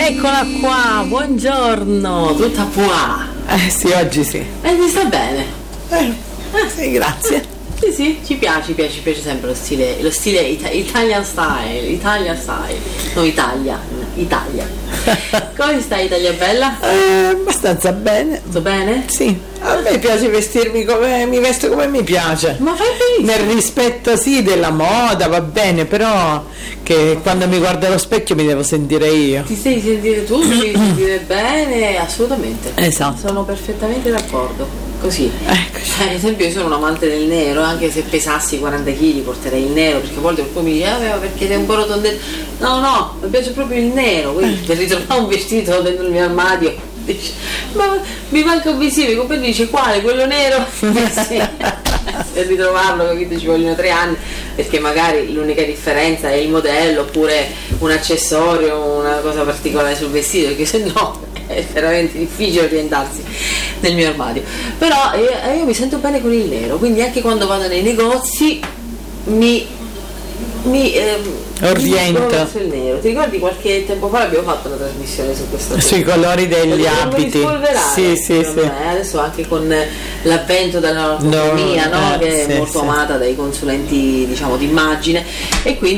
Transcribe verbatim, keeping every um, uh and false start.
Eccola qua, buongiorno, tutta qua. Eh sì, oggi sì. E ti sta bene? Eh, sì, grazie. Sì, sì, ci piace, ci piace, ci piace sempre lo stile, lo stile ita- Italian style, Italian style, no Italia, Italia. Come stai, Italia bella? Eh, abbastanza bene. Tutto bene? Sì, a me piace vestirmi come mi vesto come mi piace. Ma fai benissimo. Nel rispetto sì della moda, va bene, però che quando mi guardo allo specchio mi devo sentire io. Ti devi sentire tu, ti devi sentire bene, assolutamente. Esatto. Sono perfettamente d'accordo. Così. Eccoci. Eh, ad esempio io sono un amante del nero, anche se pesassi quaranta chili porterei il nero, perché a volte qualcuno mi dice ah, beh, perché sei un po' rotondetto. No, no, mi piace proprio il nero, quindi per ritrovare un vestito dentro il mio armadio dice, ma mi manca un vestito, il compagno dice quale? Quello nero? Eh, sì. Per ritrovarlo, capito, ci vogliono tre anni, perché magari l'unica differenza è il modello oppure un accessorio, una cosa particolare sul vestito, perché se no è veramente difficile orientarsi nel mio armadio. Però io, io mi sento bene con il nero, quindi anche quando vado nei negozi mi mi ehm, orienta verso il nero. Ti ricordi qualche tempo fa abbiamo fatto una trasmissione su questo sui colori degli abiti? Sì, sì, sì. Me. Adesso anche con l'avvento della nuova economia, no, no, che sì, è molto sì. amata dai consulenti, diciamo, d'immagine, e quindi